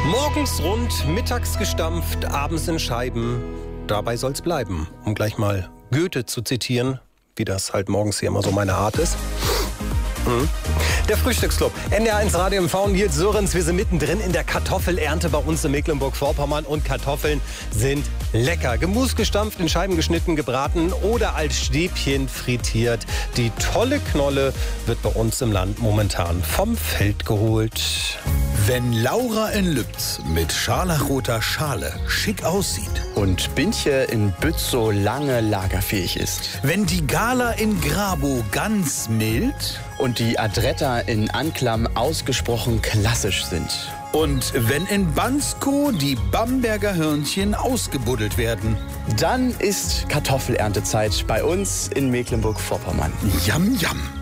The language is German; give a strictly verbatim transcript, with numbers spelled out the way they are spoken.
Morgens rund, mittags gestampft, abends in Scheiben. Dabei soll's bleiben, um gleich mal Goethe zu zitieren, wie das halt morgens hier immer so meine Art ist. Mhm. Der Frühstücksclub, N D R eins Radio M V und Nils Sörens. Wir sind mittendrin in der Kartoffelernte bei uns in Mecklenburg-Vorpommern und Kartoffeln sind lecker. Gemust, gestampft, in Scheiben geschnitten, gebraten oder als Stäbchen frittiert. Die tolle Knolle wird bei uns im Land momentan vom Feld geholt. Wenn Laura in Lübz mit scharlachroter Schale schick aussieht und Bintje in Bützow lange lagerfähig ist, wenn die Gala in Grabow ganz mild und die Adretta in Anklam ausgesprochen klassisch sind, und wenn in Bansko die Bamberger Hörnchen ausgebuddelt werden, dann ist Kartoffeleerntezeit bei uns in Mecklenburg-Vorpommern. Jam, jam.